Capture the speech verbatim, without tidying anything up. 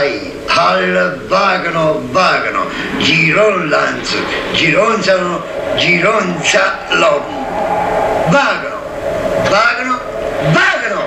ai, al vagano vagano, giron lanzo, gironzano, gironzalom.